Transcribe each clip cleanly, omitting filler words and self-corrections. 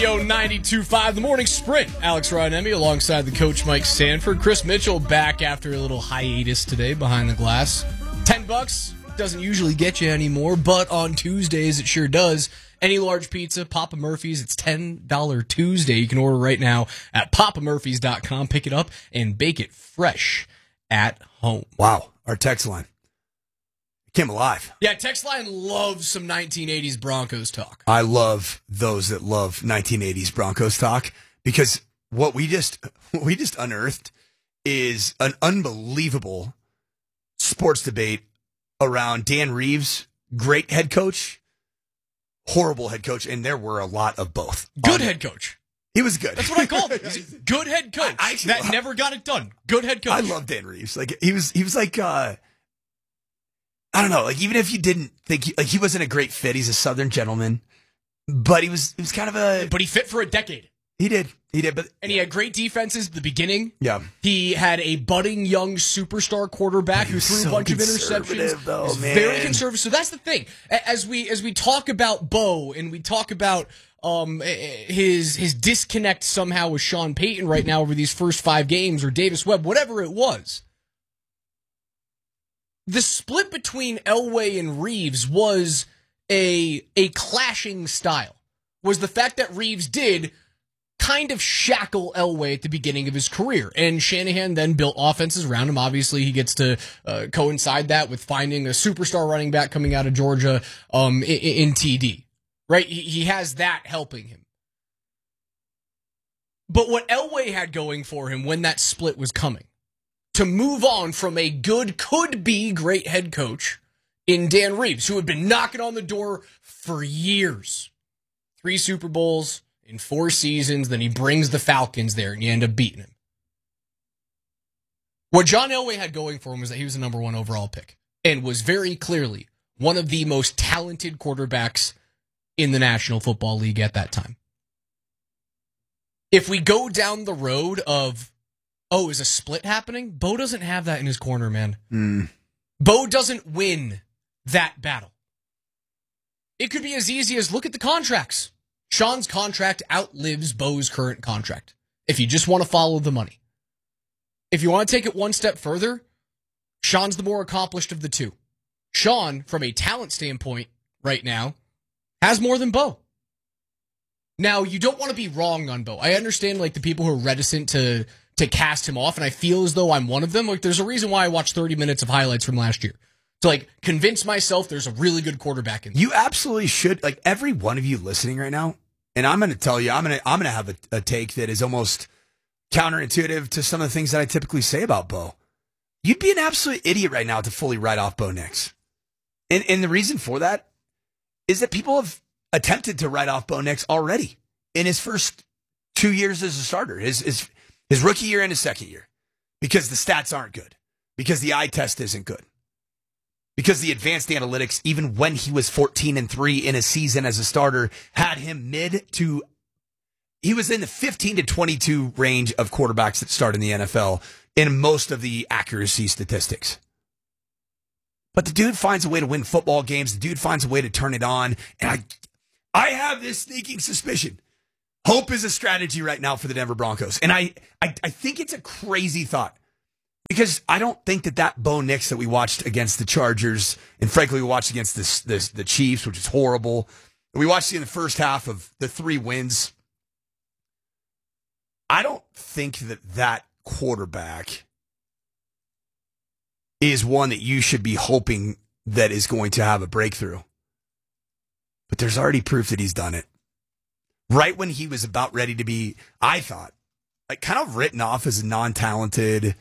Yo, 92.5, the morning sprint. Alex Ryan-Emy alongside the coach Mike Sanford. Chris Mitchell back after a little hiatus today behind the glass. $10 doesn't usually get you anymore, but on Tuesdays it sure does. Any large pizza, Papa Murphy's, it's $10 Tuesday. You can order right now at papamurphys.com. Pick it up and bake it fresh at home. Wow, our text line came alive. Yeah, text line loves some 1980s Broncos talk. I love those that love 1980s Broncos talk because what we just unearthed is an unbelievable sports debate around Dan Reeves, great head coach, horrible head coach, and there were a lot of both. Good head coach. He was good. That's what I called him. He's a good head coach. That never got it done. Good head coach. I love Dan Reeves. Like he was like I don't know. Like even if you didn't think he wasn't a great fit, he's a Southern gentleman, but he was kind of a. But he fit for a decade. He did. But he had great defenses at the beginning. Yeah. He had a budding young superstar quarterback who threw a bunch of interceptions. Though, man. Very conservative. So that's the thing. As we talk about Bo and we talk about his disconnect somehow with Sean Payton right now over these first 5 games or Davis Webb, whatever it was. The split between Elway and Reeves was a clashing style. Was the fact that Reeves did kind of shackle Elway at the beginning of his career. And Shanahan then built offenses around him. Obviously, he gets to coincide that with finding a superstar running back coming out of Georgia in TD. Right? He has that helping him. But what Elway had going for him when that split was coming, to move on from a good, could-be great head coach in Dan Reeves, who had been knocking on the door for years. 3 Super Bowls in 4 seasons, then he brings the Falcons there, and you end up beating him. What John Elway had going for him was that he was the number 1 overall pick, and was very clearly one of the most talented quarterbacks in the National Football League at that time. If we go down the road of, is a split happening? Bo doesn't have that in his corner, man. Bo doesn't win that battle. It could be as easy as look at the contracts. Sean's contract outlives Bo's current contract, if you just want to follow the money. If you want to take it one step further, Sean's the more accomplished of the two. Sean, from a talent standpoint right now, has more than Bo. Now, you don't want to be wrong on Bo. I understand like the people who are reticent to cast him off, and I feel as though I'm one of them. Like, there's a reason why I watched 30 minutes of highlights from last year. To like convince myself there's a really good quarterback in there. You absolutely should. Like every one of you listening right now, and I'm going to tell you, I'm going to have a take that is almost counterintuitive to some of the things that I typically say about Bo. You'd be an absolute idiot right now to fully write off Bo Nix. And the reason for that is that people have attempted to write off Bo Nix already in his first 2 years as a starter, his rookie year and his second year, because the stats aren't good, because the eye test isn't good, because the advanced analytics, even when he was 14-3 in a season as a starter, had him he was in the 15 to 22 range of quarterbacks that start in the NFL in most of the accuracy statistics. But the dude finds a way to win football games. The dude finds a way to turn it on. And I have this sneaking suspicion. Hope is a strategy right now for the Denver Broncos. And I think it's a crazy thought. Because I don't think that Bo Nix that we watched against the Chargers, and frankly we watched against the Chiefs, which is horrible. We watched it in the first half of the 3 wins. I don't think that quarterback is one that you should be hoping that is going to have a breakthrough. But there's already proof that he's done it. Right when he was about ready to be, I thought, like kind of written off as a non-talented,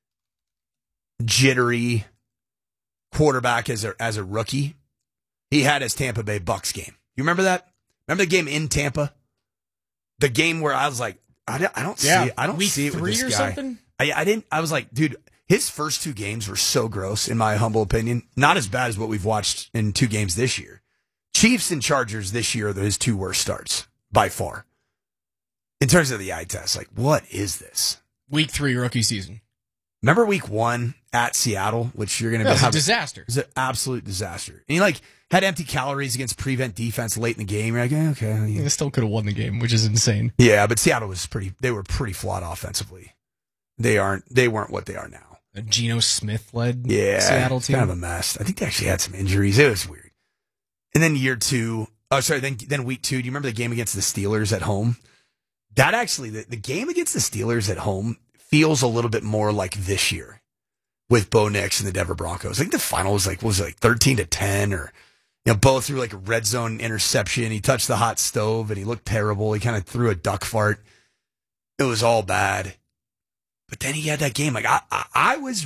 jittery quarterback as a rookie, he had his Tampa Bay Bucks game. You remember that? Remember the game in Tampa? The game where I was like, I don't see it with this guy. Something? I was like, dude, his first 2 games were so gross, in my humble opinion. Not as bad as what we've watched in 2 games this year. Chiefs and Chargers this year are his 2 worst starts, by far. In terms of the eye test, like, what is this? Week 3 rookie season. Remember week 1 at Seattle, which you're going to have a disaster. It was an absolute disaster. And had empty calories against prevent defense late in the game. You're like, okay. They still could have won the game, which is insane. Yeah, but Seattle they were pretty flawed offensively. They weren't what they are now. A Geno Smith led Seattle team. Kind of a mess. I think they actually had some injuries. It was weird. And then then week 2, do you remember the game against the Steelers at home? That actually, the game against the Steelers at home feels a little bit more like this year with Bo Nix and the Denver Broncos. I think the final was like 13-10 or, Bo threw like a red zone interception. He touched the hot stove and he looked terrible. He kind of threw a duck fart. It was all bad. But then he had that game. Like I was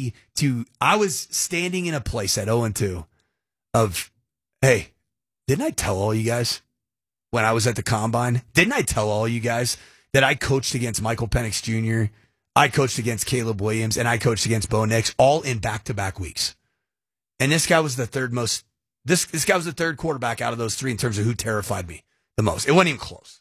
standing in a place at 0-2 of, hey, didn't I tell all you guys when I was at the combine? Didn't I tell all you guys that I coached against Michael Penix Jr., I coached against Caleb Williams, and I coached against Bo Nix all in back-to-back weeks? And this guy was the third quarterback out of those 3 in terms of who terrified me the most. It wasn't even close.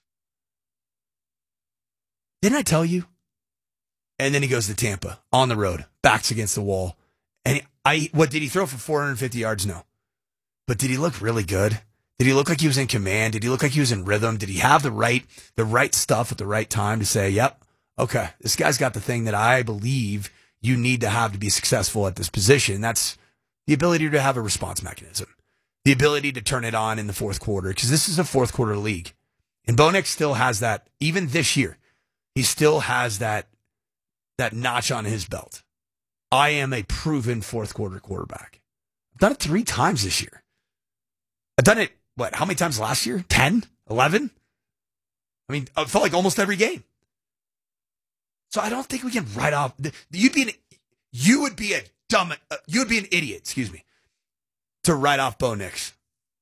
Didn't I tell you? And then he goes to Tampa on the road, backs against the wall. And what did he throw for 450 yards? No. But did he look really good? Did he look like he was in command? Did he look like he was in rhythm? Did he have the right stuff at the right time to say, yep, okay, this guy's got the thing that I believe you need to have to be successful at this position? That's the ability to have a response mechanism, the ability to turn it on in the fourth quarter, because this is a fourth quarter league. And Bo Nix still has that, even this year, he still has that notch on his belt. I am a proven fourth quarter quarterback. I've done it 3 times this year. I've done it, how many times last year? 10? 11? I mean, it felt like almost every game. So I don't think we can write off. You would be an idiot, to write off Bo Nix.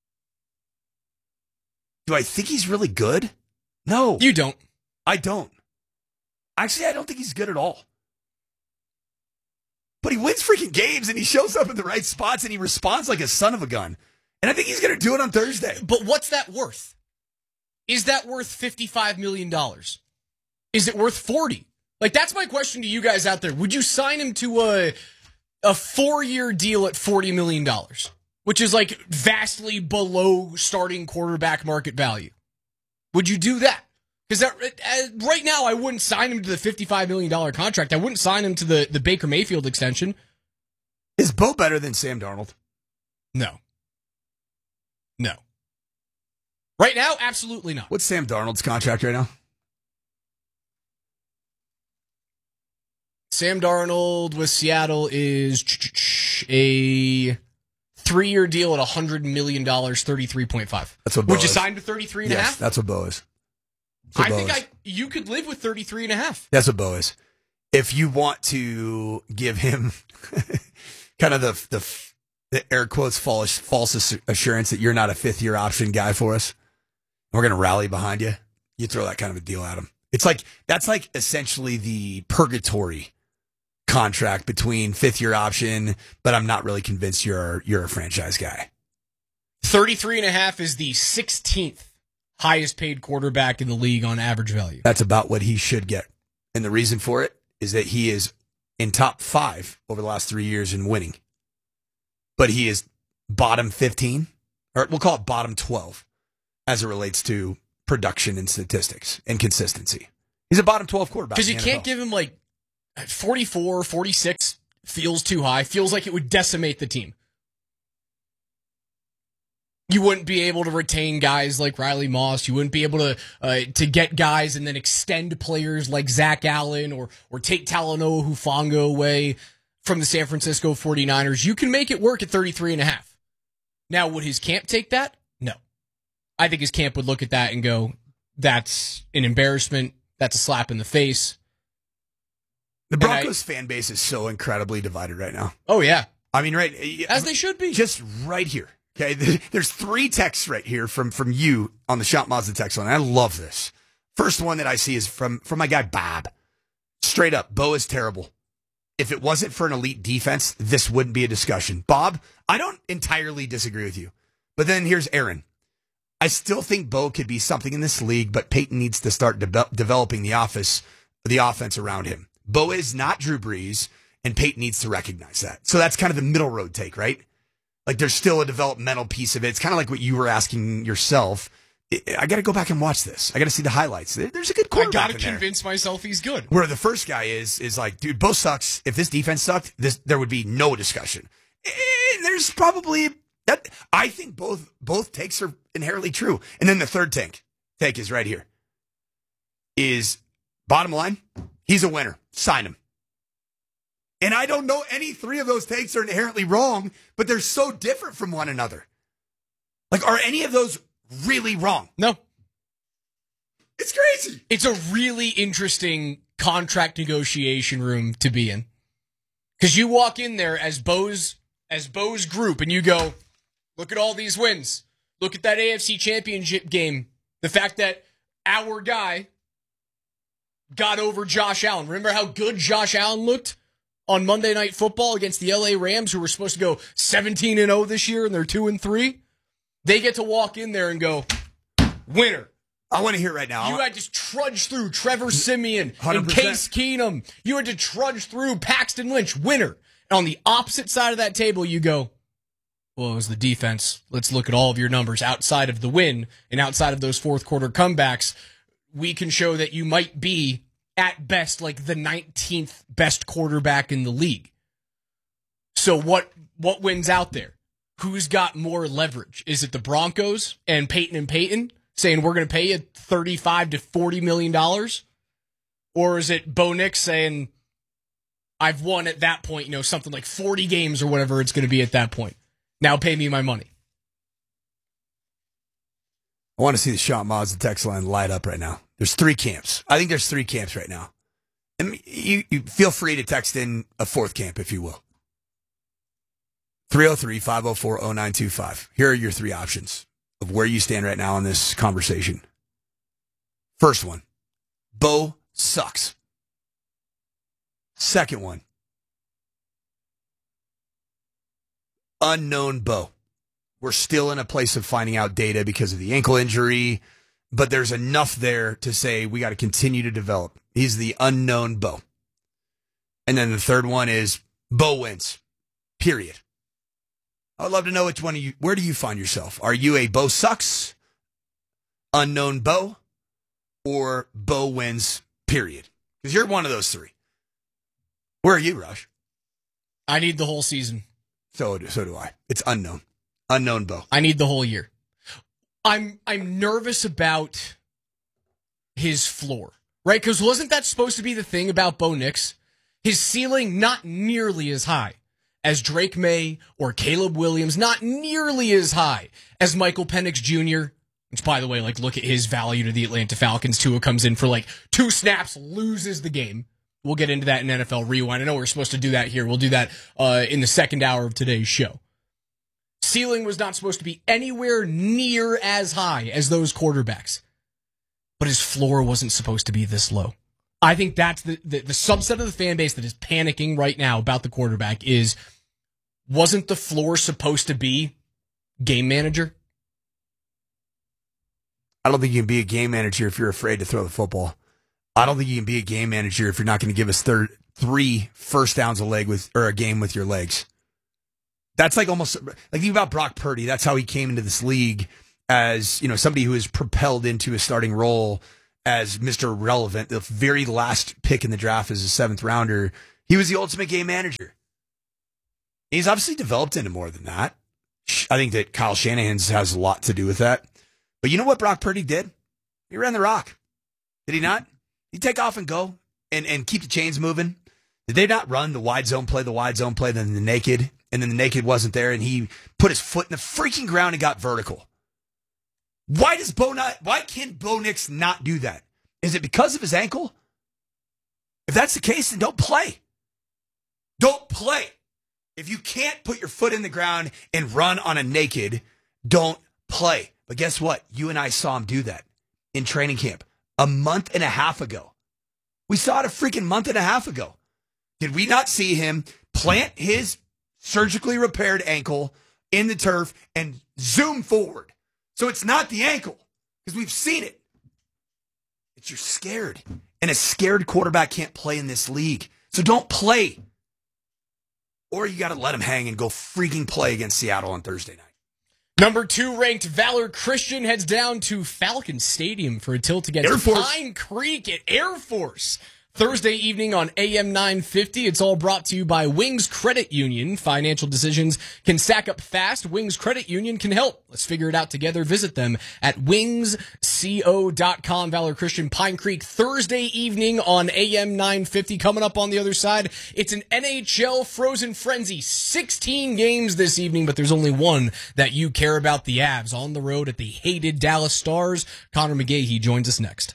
Do I think he's really good? No. You don't. I don't. Actually, I don't think he's good at all. But he wins freaking games, and he shows up in the right spots, and he responds like a son of a gun. And I think he's going to do it on Thursday. But what's that worth? Is that worth $55 million? Is it worth 40? Like, that's my question to you guys out there. Would you sign him to a 4-year deal at $40 million, which is like vastly below starting quarterback market value? Would you do that? Because right now, I wouldn't sign him to the $55 million contract. I wouldn't sign him to the Baker Mayfield extension. Is Bo better than Sam Darnold? No. Right now, absolutely not. What's Sam Darnold's contract right now? Sam Darnold with Seattle is a 3-year deal at $100 million, 33.5. That's what Bo Would you is. sign to 33.5? Yes, that's what Bo is. I think you could live with 33.5. That's what Bo is. If you want to give him kind of the air quotes false assurance that you're not a 5th-year option guy for us, we're going to rally behind you, you throw that kind of a deal at him. That's like essentially the purgatory contract between 5th-year option, but I'm not really convinced you're a franchise guy. 33.5 is the 16th highest paid quarterback in the league on average value. That's about what he should get. And the reason for it is that he is in top 5 over the last 3 years in winning. But he is bottom 15, or we'll call it bottom 12, as it relates to production and statistics and consistency. He's a bottom 12 quarterback. Because you can't give him like 44, 46 feels too high. Feels like it would decimate the team. You wouldn't be able to retain guys like Riley Moss. You wouldn't be able to get guys and then extend players like Zach Allen or take Talanoa Hufanga away from the San Francisco 49ers. You can make it work at 33.5. Now, would his camp take that? No. I think his camp would look at that and go, that's an embarrassment. That's a slap in the face. The Broncos fan base is so incredibly divided right now. Oh, yeah. I mean, right. As they should be. Just right here. Okay, there's 3 texts right here from you on the Shop Mazda text line. I love this. First one that I see is from my guy Bob. Straight up, Bo is terrible. If it wasn't for an elite defense, this wouldn't be a discussion. Bob, I don't entirely disagree with you. But then here's Aaron. I still think Bo could be something in this league, but Peyton needs to start developing the offense around him. Bo is not Drew Brees, and Peyton needs to recognize that. So that's kind of the middle road take, right? Like there's still a developmental piece of it. It's kind of like what you were asking yourself. I got to go back and watch this. I got to see the highlights. There's a good quarterback. I got to convince myself he's good. Where the first guy is like, dude, Bo sucks. If this defense sucked, there would be no discussion. And there's probably that. I think both takes are inherently true. And then the third take is right here. Is bottom line, he's a winner. Sign him. And I don't know any three of those takes are inherently wrong, but they're so different from one another. Like, are any of those really wrong? No. It's crazy. It's a really interesting contract negotiation room to be in. Because you walk in there as Bo's group and you go, look at all these wins. Look at that AFC Championship game. The fact that our guy got over Josh Allen. Remember how good Josh Allen looked on Monday Night Football against the LA Rams, who were supposed to go 17-0 this year, and they're 2-3? They get to walk in there and go, winner. I want to hear it right now. You had to trudge through Trevor Siemian 100%. and Case Keenum. You had to trudge through Paxton Lynch, winner. And on the opposite side of that table, you go, well, it was the defense. Let's look at all of your numbers outside of the win and outside of those fourth quarter comebacks. We can show that you might be, at best, like the 19th best quarterback in the league. So what wins out there? Who's got more leverage? Is it the Broncos and Peyton saying we're going to pay you $35 to $40 million? Or is it Bo Nix saying I've won at that point, something like 40 games or whatever it's going to be at that point. Now pay me my money. I want to see the Sean Moz text line light up right now. There's three camps. I think there's three camps right now. And you feel free to text in a fourth camp, if you will. 303-504-0925. Here are your three options of where you stand right now in this conversation. First one, Bo sucks. Second one, unknown Bo. We're still in a place of finding out data because of the ankle injury, but there's enough there to say we got to continue to develop. He's the unknown Bo. And then the third one is Bo wins, period. I would love to know which one of you, where do you find yourself? Are you a Bo sucks, unknown Bo, or Bo wins, period? Because you're one of those three. Where are you, Rush? I need the whole season. So do I. It's unknown. Unknown Bo. I need the whole year. I'm nervous about his floor, right? Because wasn't that supposed to be the thing about Bo Nix? His ceiling not nearly as high as Drake May or Caleb Williams, not nearly as high as Michael Penix Jr., which, by the way, look at his value to the Atlanta Falcons. Tua comes in for 2 snaps, loses the game. We'll get into that in NFL Rewind. I know we're supposed to do that here. We'll do that in the second hour of today's show. Ceiling was not supposed to be anywhere near as high as those quarterbacks. But his floor wasn't supposed to be this low. I think that's the subset of the fan base that is panicking right now about the quarterback is, wasn't the floor supposed to be game manager? I don't think you can be a game manager if you're afraid to throw the football. I don't think you can be a game manager if you're not going to give us 3 first downs a game with your legs. That's almost think about Brock Purdy. That's how he came into this league as, somebody who is propelled into a starting role as Mr. Relevant. The very last pick in the draft as a 7th rounder. He was the ultimate game manager. He's obviously developed into more than that. I think that Kyle Shanahan has a lot to do with that. But you know what Brock Purdy did? He ran the rock. Did he not? He'd take off and go and keep the chains moving. Did they not run the wide zone play, then the naked, and then the naked wasn't there, and he put his foot in the freaking ground and got vertical? Why can Bo Nix not do that? Is it because of his ankle? If that's the case, then don't play. Don't play. If you can't put your foot in the ground and run on a naked, don't play. But guess what? You and I saw him do that in training camp a month and a half ago. We saw it a freaking month and a half ago. Did we not see him plant his surgically repaired ankle in the turf and zoom forward? So it's not the ankle, because we've seen it. It's you're scared. And a scared quarterback can't play in this league. So don't play. or you got to let them hang and go freaking play against Seattle on Thursday night. Number 2 ranked Valor Christian heads down to Falcon Stadium for a tilt against Pine Creek at Air Force. Thursday evening on AM 950. It's all brought to you by Wings Credit Union. Financial decisions can stack up fast. Wings Credit Union can help. Let's figure it out together. Visit them at wingsco.com. Valor Christian Pine Creek Thursday evening on AM 950. Coming up on the other side, it's an NHL Frozen Frenzy. 16 games this evening, but there's only one that you care about, the Avs on the road at the hated Dallas Stars. Connor McGahey joins us next.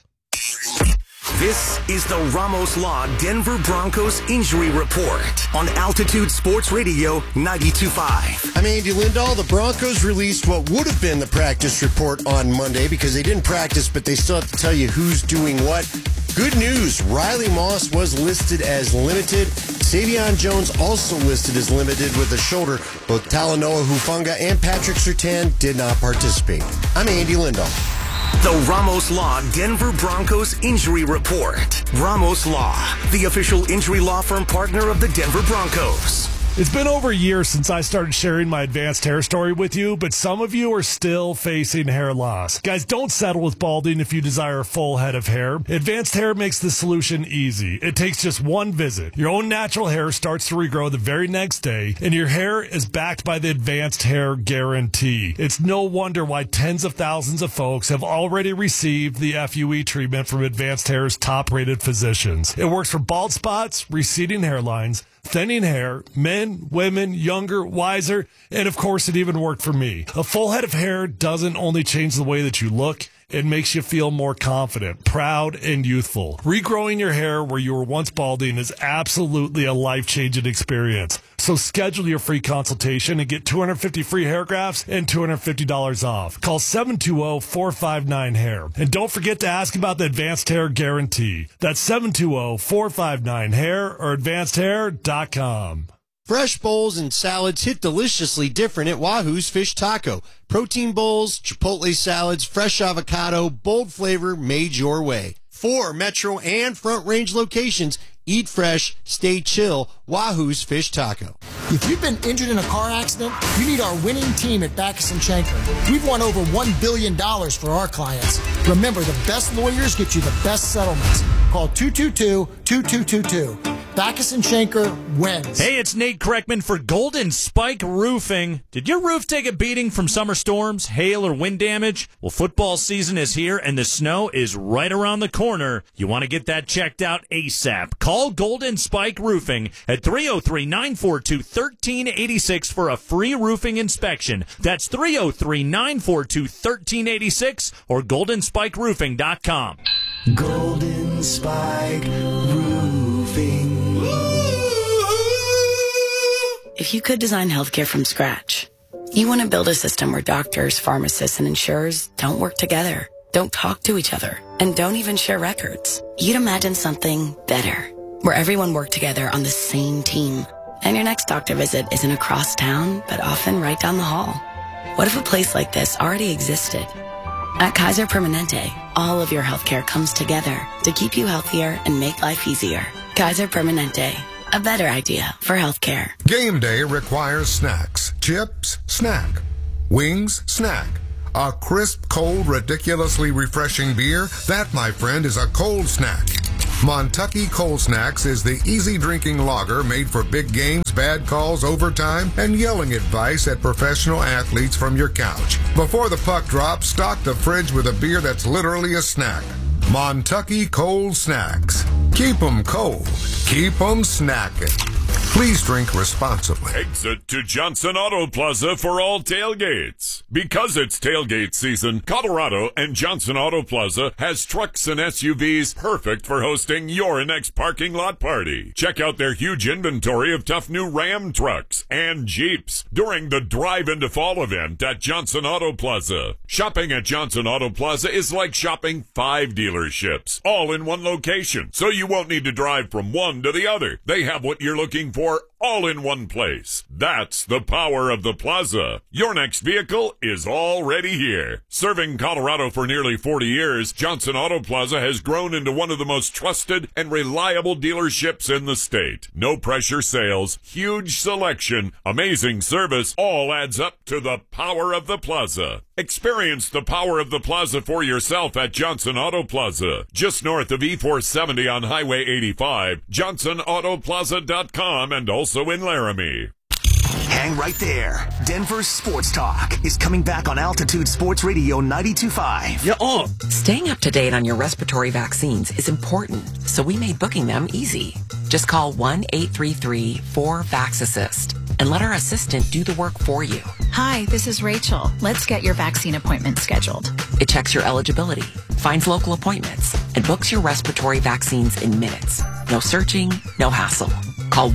This is the Ramos Law Denver Broncos Injury Report on Altitude Sports Radio 92.5. I'm Andy Lindahl. The Broncos released what would have been the practice report on Monday because they didn't practice, but they still have to tell you who's doing what. Good news, Riley Moss was listed as limited. Savion Jones also listed as limited with a shoulder. Both Talanoa Hufanga and Patrick Surtain did not participate. I'm Andy Lindahl. The Ramos Law Denver Broncos Injury Report. Ramos Law, the official injury law firm partner of the Denver Broncos. It's been over a year since I started sharing my advanced hair story with you, but some of you are still facing hair loss. Guys, don't settle with balding if you desire a full head of hair. Advanced Hair makes the solution easy. It takes just one visit. Your own natural hair starts to regrow the very next day, and your hair is backed by the Advanced Hair Guarantee. It's no wonder why tens of thousands of folks have already received the FUE treatment from Advanced Hair's top-rated physicians. It works for bald spots, receding hairlines, thinning hair, men, women, younger, wiser, and of course it even worked for me. A full head of hair doesn't only change the way that you look, it makes you feel more confident, proud, and youthful. Regrowing your hair where you were once balding is absolutely a life-changing experience. So schedule your free consultation and get 250 free hair grafts and $250 off. Call 720-459-HAIR. And don't forget to ask about the Advanced Hair Guarantee. That's 720-459-HAIR or advancedhair.com. Fresh bowls and salads hit deliciously different at Wahoo's Fish Taco. Protein bowls, chipotle salads, fresh avocado, bold flavor made your way. 4 Metro and Front Range locations. Eat fresh, stay chill. Wahoo's Fish Taco. If you've been injured in a car accident, you need our winning team at Backus & Schenker. We've won over $1 billion for our clients. Remember, the best lawyers get you the best settlements. Call 222-2222. Backus & Schenker wins. Hey, it's Nate Kreckman for Golden Spike Roofing. Did your roof take a beating from summer storms, hail, or wind damage? Well, football season is here, and the snow is right around the corner. You want to get that checked out ASAP. Call Golden Spike Roofing at 303-942-1386 for a free roofing inspection. That's 303-942-1386 or goldenspikeroofing.com. Golden Spike Roofing. If you could design healthcare from scratch, you want to build a system where doctors, pharmacists, and insurers don't work together, don't talk to each other, and don't even share records. You'd imagine something better, where everyone worked together on the same team, and your next doctor visit isn't across town, but often right down the hall. What if a place like this already existed? At Kaiser Permanente, all of your healthcare comes together to keep you healthier and make life easier. Kaiser Permanente, a better idea for healthcare. Game day requires snacks. Chips, snack. Wings, snack. A crisp, cold, ridiculously refreshing beer? That, my friend, is a cold snack. Montucky Cold Snacks is the easy drinking lager made for big games, bad calls, overtime, and yelling advice at professional athletes from your couch. Before the puck drops, stock the fridge with a beer that's literally a snack. Montucky Cold Snacks. Keep 'em cold. Keep 'em snacking. Please drink responsibly. Exit to Johnson Auto Plaza for all tailgates. Because it's tailgate season, Colorado and Johnson Auto Plaza has trucks and SUVs perfect for hosting your next parking lot party. Check out their huge inventory of tough new Ram trucks and Jeeps during the Drive into Fall event at Johnson Auto Plaza. Shopping at Johnson Auto Plaza is like shopping 5 dealerships, all in one location, so you won't need to drive from one to the other. They have what you're looking for all in one place. That's the power of the Plaza. Your next vehicle is already here. Serving Colorado for nearly 40 years, Johnson Auto Plaza has grown into one of the most trusted and reliable dealerships in the state. No pressure sales, huge selection, amazing service, all adds up to the power of the Plaza. Experience the power of the Plaza for yourself at Johnson Auto Plaza, just north of E470 on Highway 85, johnsonautoplaza.com, and also in Laramie. Hang right there. Denver Sports Talk is coming back on Altitude Sports Radio 92.5. Staying up to date on your respiratory vaccines is important, so we made booking them easy. Just call 1-833-4-VAX-ASSIST and let our assistant do the work for you. Hi, this is Rachel. Let's get your vaccine appointment scheduled. It checks your eligibility, finds local appointments, and books your respiratory vaccines in minutes. No searching, no hassle. Call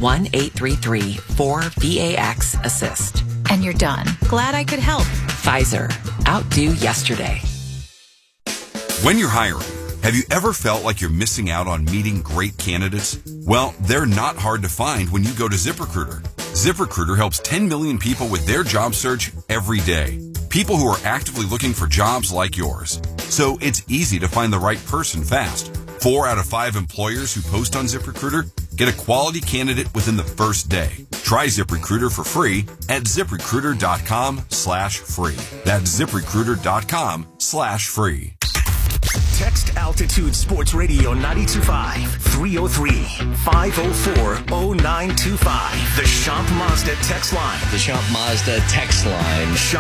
1-833-4-VAX-ASSIST. And you're done. Glad I could help. Pfizer. Outdo yesterday. When you're hiring, have you ever felt like you're missing out on meeting great candidates? Well, they're not hard to find when you go to ZipRecruiter. ZipRecruiter helps 10 million people with their job search every day. People who are actively looking for jobs like yours. So it's easy to find the right person fast. 4 out of 5 employers who post on ZipRecruiter get a quality candidate within the first day. Try ZipRecruiter for free at ZipRecruiter.com/free. That's ZipRecruiter.com/free. Text Altitude Sports Radio 92.5 303-504-0925. The Shop Mazda text line. The Shop Mazda text line.